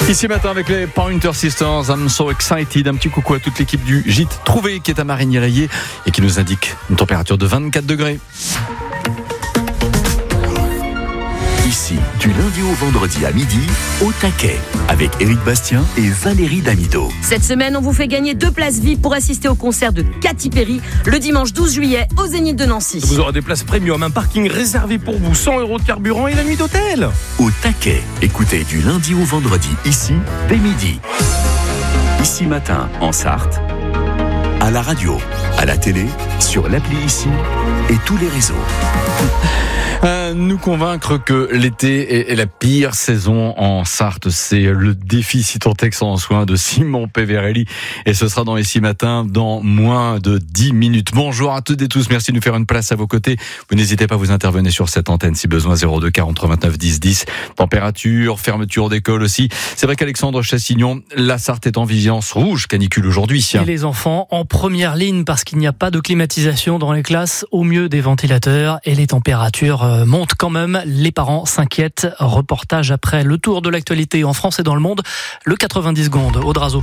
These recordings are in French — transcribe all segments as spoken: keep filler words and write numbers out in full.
Ici matin avec les Pointer Sisters, I'm so excited. Un petit coucou à toute l'équipe du Gîte Trouvé qui est à Marigny-Rayé et qui nous indique une température de vingt-quatre degrés. Ici, du lundi au vendredi à midi, au taquet, avec Éric Bastien et Valérie Damido. Cette semaine, on vous fait gagner deux places V I P pour assister au concert de Katy Perry le dimanche douze juillet au Zénith de Nancy. Vous aurez des places premium, un parking réservé pour vous, cent euros de carburant et la nuit d'hôtel. Au taquet, écoutez du lundi au vendredi, ici, dès midi. Ici matin, en Sarthe, à la radio, à la télé, sur l'appli Ici et tous les réseaux. Euh, nous convaincre que l'été est la pire saison en Sarthe, c'est le défi si tant est que ça en soit de Simon Peverelli et ce sera dans Ici Matin dans moins de dix minutes. Bonjour à toutes et tous, merci de nous faire une place à vos côtés. Vous n'hésitez pas à vous intervenir sur cette antenne si besoin, zéro deux quarante vingt-neuf dix dix. Température, fermeture d'école aussi. C'est vrai qu'Alexandre Chassignon, la Sarthe est en vigilance rouge canicule aujourd'hui. Et les enfants en première ligne parce qu'il n'y a pas de climatisation dans les classes, au mieux des ventilateurs et les températures monte quand même, les parents s'inquiètent. Reportage après le tour de l'actualité en France et dans le monde, le quatre-vingt-dix secondes, Aude Razo.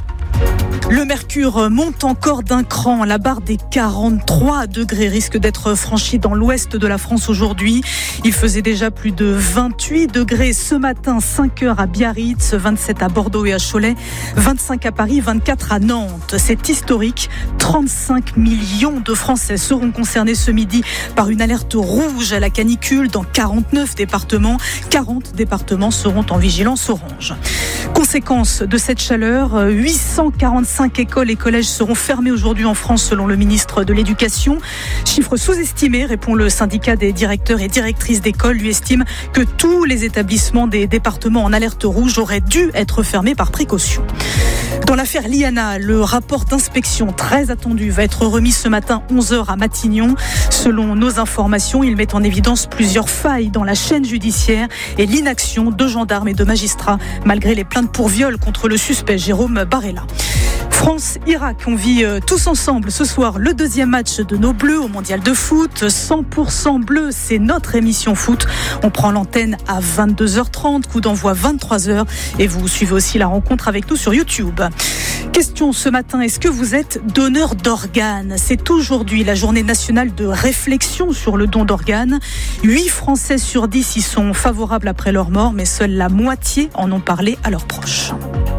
Le mercure monte encore d'un cran. La barre des quarante-trois degrés risque d'être franchie dans l'ouest de la France aujourd'hui. Il faisait déjà plus de vingt-huit degrés ce matin, cinq heures à Biarritz, vingt-sept à Bordeaux et à Cholet, vingt-cinq à Paris, vingt-quatre à Nantes. C'est historique. trente-cinq millions de Français seront concernés ce midi par une alerte rouge à la canicule dans quarante-neuf départements. quarante départements seront en vigilance orange. Conséquence de cette chaleur, huit cent quarante-cinq écoles et collèges seront fermés aujourd'hui en France selon le ministre de l'Éducation. Chiffre sous-estimé, répond le syndicat des directeurs et directrices d'école. Lui estime que tous les établissements des départements en alerte rouge auraient dû être fermés par précaution. Dans l'affaire Liana, le rapport d'inspection très attendu va être remis ce matin onze heures à Matignon. Selon nos informations, il met en évidence plusieurs failles dans la chaîne judiciaire et l'inaction de gendarmes et de magistrats malgré les plaintes pour viol contre le suspect Jérôme Barella. France-Irak, on vit tous ensemble ce soir le deuxième match de nos Bleus au mondial de foot. cent pour cent bleu, c'est notre émission foot. On prend l'antenne à vingt-deux heures trente, coup d'envoi vingt-trois heures et vous suivez aussi la rencontre avec nous sur YouTube. Question ce matin, est-ce que vous êtes donneur d'organes ? C'est aujourd'hui la journée nationale de réflexion sur le don d'organes. huit Français sur dix y sont favorables après leur mort, mais seule la moitié en ont parlé à leurs proches.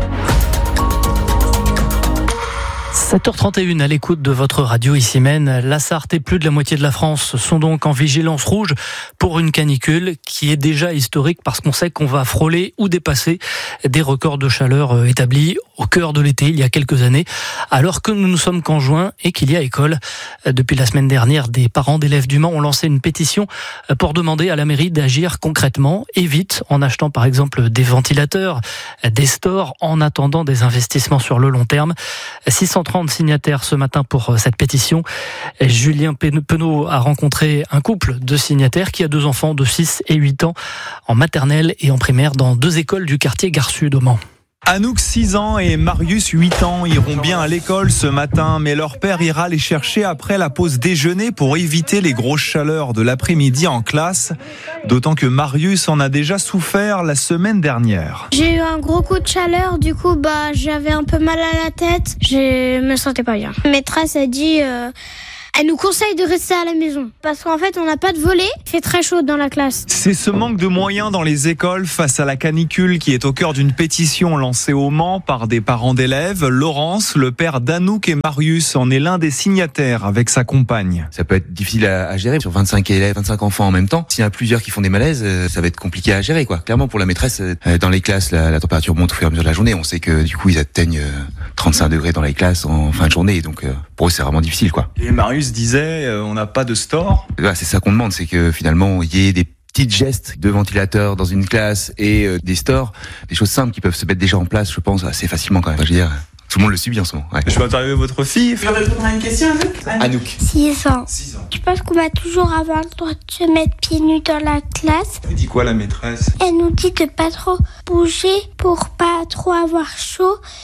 sept heures trente et une à l'écoute de votre radio Ici Même. La Sarthe et plus de la moitié de la France sont donc en vigilance rouge pour une canicule qui est déjà historique parce qu'on sait qu'on va frôler ou dépasser des records de chaleur établis au cœur de l'été il y a quelques années, alors que nous ne sommes qu'en juin et qu'il y a école. Depuis la semaine dernière, des parents d'élèves du Mans ont lancé une pétition pour demander à la mairie d'agir concrètement et vite en achetant par exemple des ventilateurs, des stores en attendant des investissements sur le long terme. six cent trente signataires ce matin pour cette pétition. Julien Penaud a rencontré un couple de signataires qui a deux enfants de six et huit ans en maternelle et en primaire dans deux écoles du quartier Gare Sud au Mans. Anouk, six ans, et Marius, huit ans, iront bien à l'école ce matin, mais leur père ira les chercher après la pause déjeuner pour éviter les grosses chaleurs de l'après-midi en classe. D'autant que Marius en a déjà souffert la semaine dernière. J'ai eu un gros coup de chaleur, du coup, bah, j'avais un peu mal à la tête. Je me sentais pas bien. La maîtresse a dit... Euh... Elle nous conseille de rester à la maison parce qu'en fait on n'a pas de volet, il fait très chaud dans la classe. C'est ce manque de moyens dans les écoles face à la canicule qui est au cœur d'une pétition lancée au Mans par des parents d'élèves. Laurence, le père d'Anouk et Marius, en est l'un des signataires avec sa compagne. Ça peut être difficile à, à gérer sur vingt-cinq élèves, vingt-cinq enfants en même temps. S'il y en a plusieurs qui font des malaises, ça va être compliqué à gérer, quoi. Clairement pour la maîtresse, dans les classes, la, la température monte au fur et à mesure de la journée. On sait que du coup ils atteignent trente-cinq degrés dans les classes en fin de journée, donc pour eux c'est vraiment difficile, quoi. Et Marius disait, euh, on n'a pas de store. Là, c'est ça qu'on demande, c'est que finalement il y ait des petits gestes de ventilateurs dans une classe et euh, des stores, des choses simples qui peuvent se mettre déjà en place, je pense, assez facilement quand même. Je veux dire, tout le monde le subit en ce moment. Ouais. Je peux interviewer votre fille. Je vais répondre à une question, Anouk. Anouk. six ans. six ans. Je pense qu'on va toujours avoir le droit de se mettre pieds nus dans la classe. Elle dit quoi la maîtresse ? Elle nous dit de pas trop bouger pour pas trop avoir chaud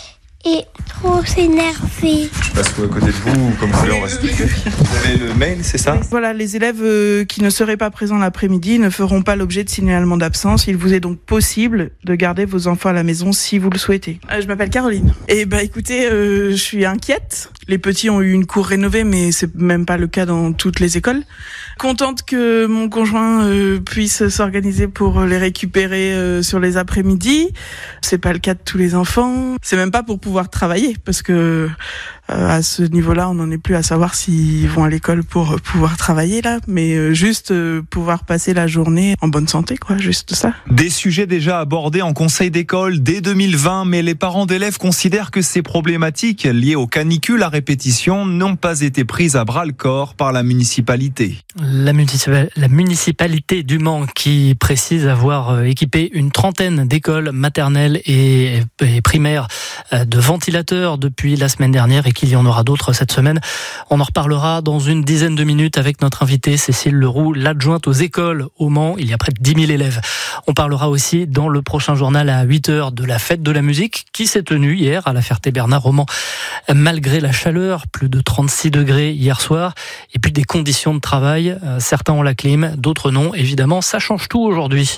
est trop énervé. Parce qu'à côté de vous, comme vous voulez, on va s'occuper. Vous avez le mail, c'est ça ? Voilà, les élèves euh, qui ne seraient pas présents l'après-midi ne feront pas l'objet de signalement d'absence. Il vous est donc possible de garder vos enfants à la maison si vous le souhaitez. Euh, je m'appelle Caroline. Et bah écoutez, euh, je suis inquiète. Les petits ont eu une cour rénovée, mais c'est même pas le cas dans toutes les écoles. Contente que mon conjoint euh, puisse s'organiser pour les récupérer euh, sur les après-midi. C'est pas le cas de tous les enfants. C'est même pas pour pouvoir travailler, parce que euh, à ce niveau-là, on n'en est plus à savoir s'ils vont à l'école pour pouvoir travailler là, mais euh, juste euh, pouvoir passer la journée en bonne santé, quoi, juste ça. Des sujets déjà abordés en conseil d'école dès deux mille vingt, mais les parents d'élèves considèrent que ces problématiques liées aux canicules à répétition n'ont pas été prises à bras-le-corps par la municipalité. La, municipal... la municipalité du Mans qui précise avoir équipé une trentaine d'écoles maternelles et, et primaires de ventilateurs depuis la semaine dernière et qu'il y en aura d'autres cette semaine. On en reparlera dans une dizaine de minutes avec notre invitée Cécile Leroux, l'adjointe aux écoles au Mans. Il y a près de dix mille élèves. On parlera aussi dans le prochain journal à huit heures de la fête de la musique qui s'est tenue hier à la Ferté-Bernard au Mans. Malgré la chaleur, plus de trente-six degrés hier soir, et puis des conditions de travail. Certains ont la clim, d'autres non. Évidemment, ça change tout aujourd'hui.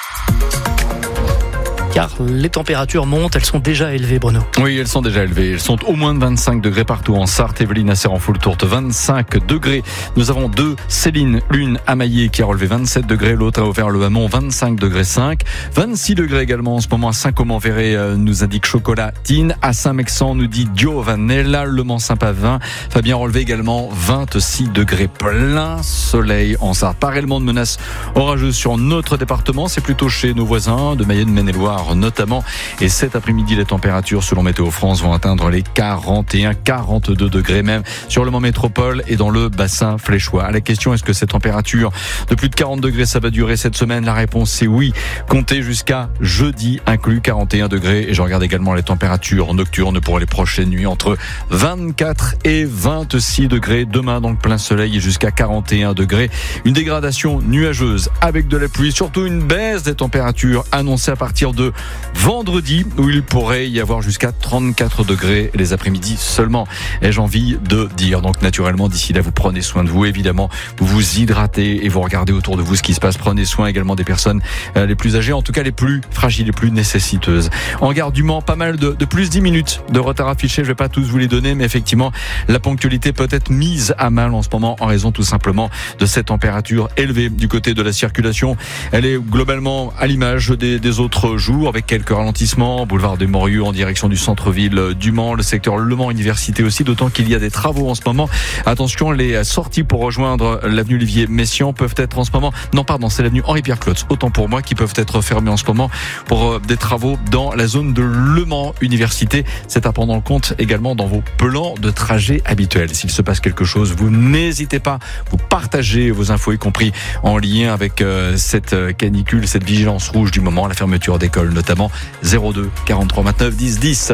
Car les températures montent, elles sont déjà élevées, Bruno. Oui, elles sont déjà élevées. Elles sont au moins de vingt-cinq degrés partout en Sarthe. Evelyne Asséran-Foultourte, vingt-cinq degrés. Nous avons deux Céline, l'une à Maillé qui a relevé vingt-sept degrés, l'autre à Auvers-le-Hamon, vingt-cinq degrés cinq. vingt-six degrés également en ce moment à Saint-Comment-Verret, nous indique Chocolatine. À Saint-Mexan, nous dit Giovanella. Le Mans-Saint-Pavin, Fabien relevé également vingt-six degrés. Plein soleil en Sarthe. Pas réellement de menaces orageuses sur notre département. C'est plutôt chez nos voisins de Mayenne, Maine-et-Loire notamment. Et cet après-midi, les températures selon Météo France vont atteindre les quarante et un, quarante-deux degrés même sur le Mans Métropole et dans le bassin fléchois. À la question, est-ce que ces températures de plus de quarante degrés, ça va durer cette semaine? La réponse c'est oui. Comptez jusqu'à jeudi inclus quarante et un degrés. Et je regarde également les températures nocturnes pour les prochaines nuits entre vingt-quatre et vingt-six degrés. Demain, donc plein soleil et jusqu'à quarante et un degrés. Une dégradation nuageuse avec de la pluie, surtout une baisse des températures annoncée à partir de vendredi où il pourrait y avoir jusqu'à trente-quatre degrés les après-midi seulement, ai-je envie de dire. Donc naturellement, d'ici là, vous prenez soin de vous, évidemment, vous vous hydratez et vous regardez autour de vous ce qui se passe. Prenez soin également des personnes euh, les plus âgées, en tout cas les plus fragiles, les plus nécessiteuses. En gare du Mans, pas mal de, de plus dix minutes de retard affiché. Je vais pas tous vous les donner, mais effectivement, la ponctualité peut être mise à mal en ce moment en raison tout simplement de cette température élevée. Du côté de la circulation, elle est globalement à l'image des, des autres jours, avec quelques ralentissements, boulevard des Morieux en direction du centre-ville du Mans, le secteur Le Mans Université aussi, d'autant qu'il y a des travaux en ce moment. Attention, les sorties pour rejoindre l'avenue Olivier-Messiaen peuvent être en ce moment, non pardon, c'est l'avenue Henri-Pierre-Clotes, autant pour moi, qui peuvent être fermées en ce moment pour des travaux dans la zone de Le Mans Université. C'est à prendre en compte également dans vos plans de trajet habituels. S'il se passe quelque chose, vous n'hésitez pas, vous partagez vos infos, y compris en lien avec euh, cette canicule, cette vigilance rouge du moment, la fermeture d'école notamment. Zéro deux quarante-trois vingt-neuf dix dix.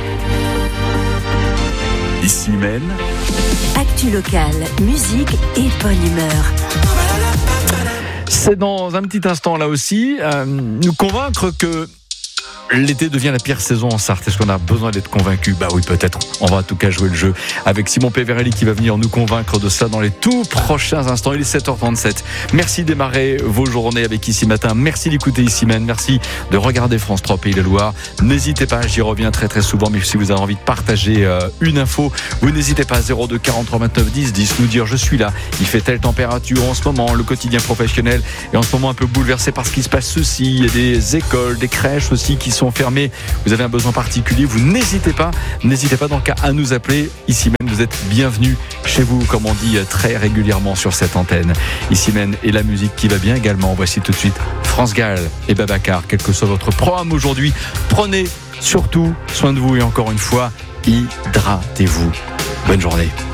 Ici Maine. Actu locale, musique et bonne humeur. C'est dans un petit instant là aussi euh, nous convaincre que l'été devient la pire saison en Sarthe. Est-ce qu'on a besoin d'être convaincu? Bah oui, peut-être. On va en tout cas jouer le jeu avec Simon Peverelli qui va venir nous convaincre de ça dans les tout prochains instants. Il est sept heures trente-sept. Merci de démarrer vos journées avec Ici Matin. Merci d'écouter Ici Maine. Merci de regarder France trois Pays de la Loire. N'hésitez pas, j'y reviens très très souvent, mais si vous avez envie de partager euh, une info, vous n'hésitez pas à zéro deux quarante-trois vingt-neuf dix dix, nous dire je suis là. Il fait telle température en ce moment, le quotidien professionnel est en ce moment un peu bouleversé par ce qui se passe ceci. Il y a des écoles, des crèches aussi qui sont fermés, vous avez un besoin particulier, vous n'hésitez pas, n'hésitez pas donc à nous appeler. Ici même, vous êtes bienvenus chez vous, comme on dit très régulièrement sur cette antenne. Ici même, et la musique qui va bien également. Voici tout de suite France Gall et Babacar. Quel que soit votre programme aujourd'hui, prenez surtout soin de vous et encore une fois, hydratez-vous. Bonne journée.